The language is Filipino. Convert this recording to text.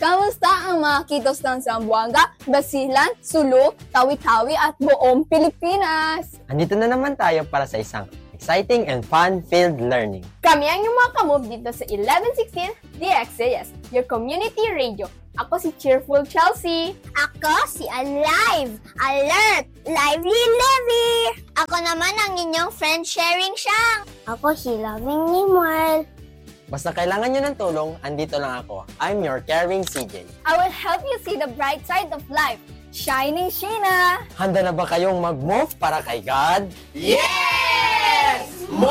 Kamusta ang mga kitos ng Zamboanga, Basilan, Suluk, Tawi-Tawi at buong Pilipinas? Andito na naman tayo para sa isang exciting and fun-filled learning. Kami ang yung mga kamove dito sa 1116 DXAS, your community radio. Ako si Cheerful Chelsea. Ako si Alive, Alert, Lively Levy. Ako naman ang inyong friend sharing Shang. Ako si Loving Nimwell. Basta kailangan nyo ng tulong, andito lang ako. I'm your caring CJ. I will help you see the bright side of life. Shining Sheena! Handa na ba kayong mag-move para kay God? Yeah!